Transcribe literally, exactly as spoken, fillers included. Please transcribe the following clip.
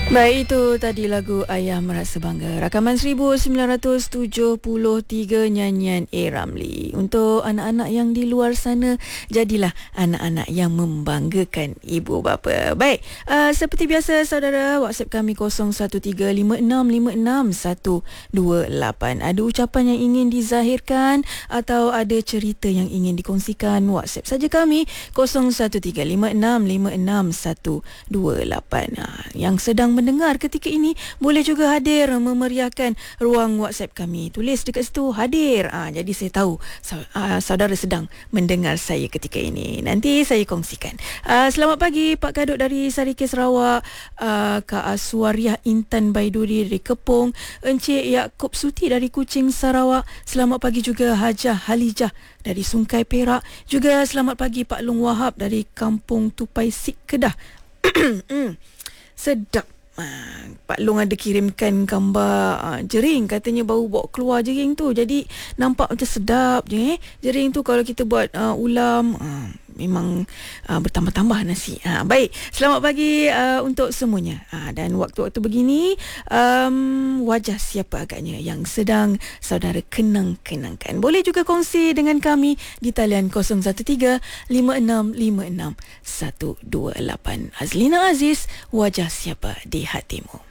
Baik, itu tadi lagu Ayah Merasa Bangga, rakaman seribu sembilan ratus tujuh puluh tiga, nyanyian A. Ramli. Untuk anak-anak yang di luar sana, jadilah anak-anak yang membanggakan ibu bapa. Baik, uh, seperti biasa saudara, WhatsApp kami kosong satu tiga lima enam lima enam satu dua lapan. Ada ucapan yang ingin dizahirkan atau ada cerita yang ingin dikongsikan, WhatsApp saja kami kosong satu tiga lima enam lima enam satu dua lapan. Uh, yang sedang mendengar ketika ini boleh juga hadir memeriahkan ruang WhatsApp kami. Tulis dekat situ hadir. Ah, jadi saya tahu saudara sedang mendengar saya ketika ini. Nanti saya kongsikan. Ah, selamat pagi Pak Kadut dari Sarike Sarawak, ah, Kak Aswariah Intan Baiduri dari Kepong, Encik Yaakob Suti dari Kuching Sarawak. Selamat pagi juga Hajah Halijah dari Sungai Perak. Juga selamat pagi Pak Long Wahab dari Kampung Tupai Sik Kedah. Sedap. Uh, Pak Long ada kirimkan gambar uh, jering, katanya baru bawa keluar jering tu, jadi nampak macam sedap je eh. Jering tu kalau kita buat uh, ulam, uh, memang uh, bertambah-tambah nasi. Uh, baik, selamat pagi uh, untuk semuanya. Uh, dan waktu-waktu begini, um, wajah siapa agaknya yang sedang saudara kenang-kenangkan? Boleh juga kongsi dengan kami di talian kosong satu tiga lima enam lima enam satu dua lapan. Azlina Aziz, wajah siapa di hatimu?